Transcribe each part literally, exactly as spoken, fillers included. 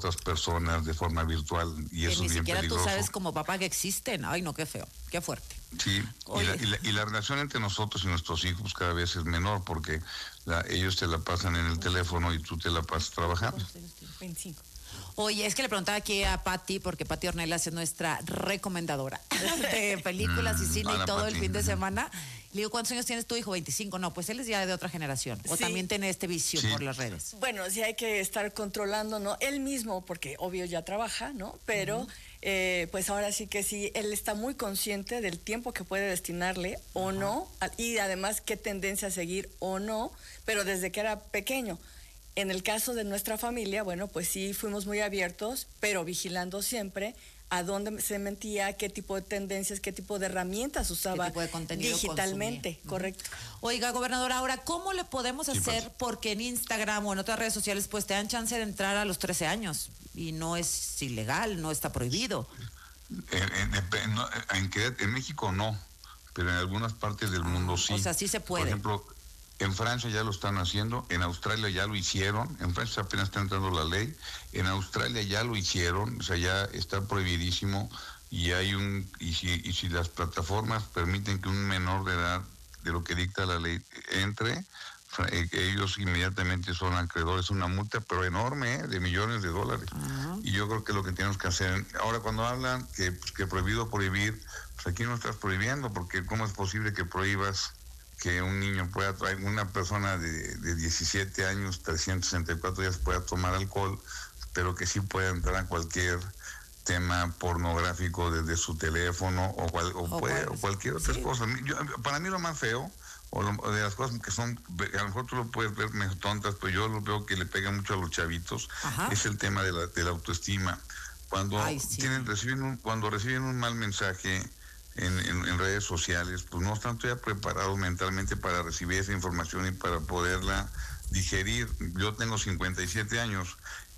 otras personas de forma virtual y que eso ni es bien siquiera peligroso. tú sabes como papá que existen. Ay, no, qué feo, qué fuerte. Sí, y la, y, la, y la relación entre nosotros y nuestros hijos cada vez es menor porque la, ellos te la pasan en el teléfono y tú te la pasas trabajando. veinticinco. Oye, es que le preguntaba aquí a Pati, porque Pati Ornelas es nuestra recomendadora de películas mm, y cine y todo Pati. El fin de semana. Le digo, ¿cuántos años tienes tu hijo? veinticinco. No, pues él es ya de otra generación. O sí. También tiene este vicio sí. Por las redes. Bueno, sí hay que estar controlando, ¿no? Él mismo, porque obvio ya trabaja, ¿no? Pero, uh-huh. eh, pues ahora sí que sí, él está muy consciente del tiempo que puede destinarle o uh-huh. no, y además qué tendencia a seguir o no, pero desde que era pequeño. En el caso de nuestra familia, bueno, pues sí fuimos muy abiertos, pero vigilando siempre a dónde se metía, qué tipo de tendencias, qué tipo de herramientas usaba qué tipo de contenido digitalmente, consumía. Correcto. Oiga, gobernadora, ahora, ¿cómo le podemos sí, hacer? Pues. Porque en Instagram o en otras redes sociales, pues te dan chance de entrar a los trece años y no es ilegal, no está prohibido. En, en, no, en, en México no, pero en algunas partes del ah, mundo sí. O sea, sí se puede. Por ejemplo, en Francia ya lo están haciendo, en Australia ya lo hicieron, en Francia apenas está entrando la ley, en Australia ya lo hicieron, o sea, ya está prohibidísimo y hay un y si y si las plataformas permiten que un menor de edad, de lo que dicta la ley, entre, eh, ellos inmediatamente son acreedores, una multa pero enorme, ¿eh? De millones de dólares. Uh-huh. Y yo creo que lo que tenemos que hacer, ahora cuando hablan que, pues, que prohibido prohibir, pues aquí no estás prohibiendo, porque ¿cómo es posible que prohíbas que un niño pueda traer, una persona de, de diecisiete años, trescientos sesenta y cuatro días pueda tomar alcohol, pero que sí pueda entrar a cualquier tema pornográfico desde su teléfono o, cual, o, o, puede, o cualquier otra sí. cosa? Yo, para mí lo más feo, o, lo, o de las cosas que son, a lo mejor tú lo puedes ver medio tontas, pero yo lo veo que le pega mucho a los chavitos, Ajá. es el tema de la, de la autoestima. Cuando Ay, sí. tienen, reciben un, cuando reciben un mal mensaje, En, en, en redes sociales, pues no están todavía preparados mentalmente para recibir esa información y para poderla digerir. Yo tengo cincuenta y siete años,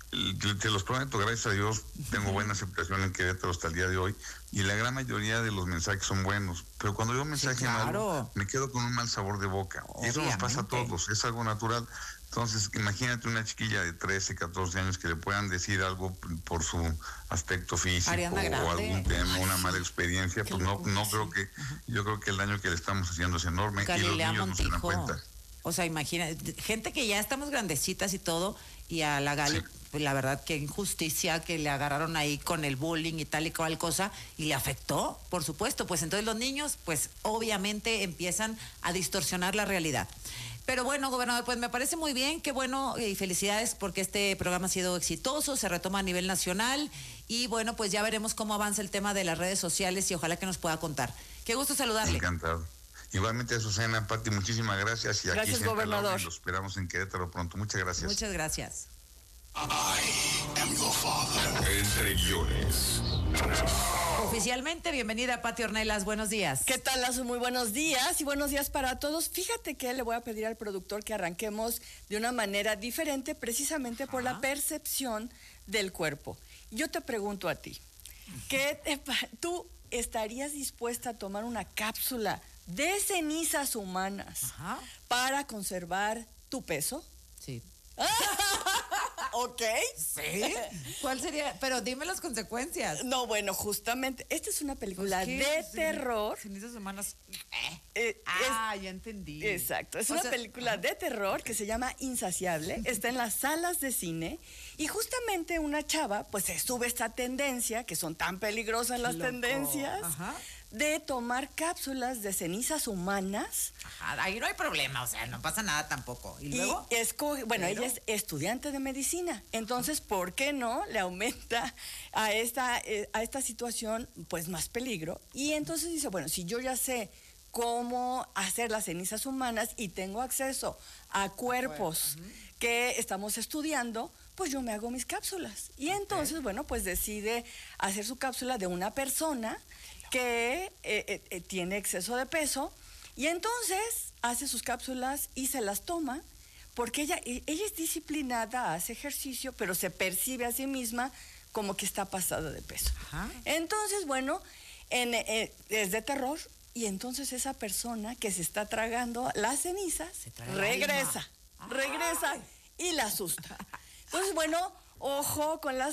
te los prometo, gracias a Dios, tengo buena aceptación en Querétaro hasta el día de hoy, y la gran mayoría de los mensajes son buenos, pero cuando veo un mensaje sí, claro. malo, me quedo con un mal sabor de boca. Obviamente. Y eso nos pasa a todos, es algo natural. Entonces, imagínate una chiquilla de trece, catorce años que le puedan decir algo por su aspecto físico o algún tema, una mala experiencia, pues no, no creo que, yo creo que el daño que le estamos haciendo es enorme. Galilea y los niños Montijo. No se dan cuenta. O sea, imagina, gente que ya estamos grandecitas y todo, y a la Gali, sí. pues la verdad que injusticia que le agarraron ahí con el bullying y tal y cual cosa, y le afectó, por supuesto, pues entonces los niños, pues obviamente empiezan a distorsionar la realidad. Pero bueno, gobernador, pues me parece muy bien, qué bueno y felicidades porque este programa ha sido exitoso, se retoma a nivel nacional y bueno, pues ya veremos cómo avanza el tema de las redes sociales y ojalá que nos pueda contar. Qué gusto saludarle. Encantado. Igualmente, Susana, Pati, muchísimas gracias. Y gracias, aquí gobernador. Lo esperamos en Querétaro pronto. Muchas gracias. Muchas gracias. I am your father. Entre guiones. Oficialmente, bienvenida Pati Ornelas, buenos días. ¿Qué tal, Lazo? Muy buenos días y buenos días para todos. Fíjate que le voy a pedir al productor que arranquemos de una manera diferente, precisamente por Ajá. la percepción del cuerpo. Yo te pregunto a ti, ¿qué te, ¿tú estarías dispuesta a tomar una cápsula de cenizas humanas Ajá. para conservar tu peso? Sí. ¿Ok? ¿Sí? ¿Cuál sería? Pero dime las consecuencias. No, bueno, justamente, esta es una película pues de sí, terror. Cenizas humanas. Eh, eh, ah, es, ya entendí. Exacto, es o una sea, película ajá. de terror que se llama Insaciable, está en las salas de cine y justamente una chava, pues se sube esta tendencia, que son tan peligrosas las Loco. tendencias, Ajá. de tomar cápsulas de cenizas humanas. Ajá, ahí no hay problema, o sea, no pasa nada tampoco. Y luego. Y escoge, bueno, Pero... ella es estudiante de medicina, entonces, ¿por qué no le aumenta a esta, eh, a esta situación, pues, más peligro? Y entonces dice, bueno, si yo ya sé cómo hacer las cenizas humanas y tengo acceso a cuerpos bueno, uh-huh. que estamos estudiando, pues yo me hago mis cápsulas. Y okay. entonces, bueno, pues decide hacer su cápsula de una persona que eh, eh, tiene exceso de peso y entonces hace sus cápsulas y se las toma porque ella, ella es disciplinada, hace ejercicio, pero se percibe a sí misma como que está pasada de peso. Ajá. Entonces, bueno, en, eh, es de terror y entonces esa persona que se está tragando las cenizas regresa, regresa y la asusta. Entonces, bueno, ojo con las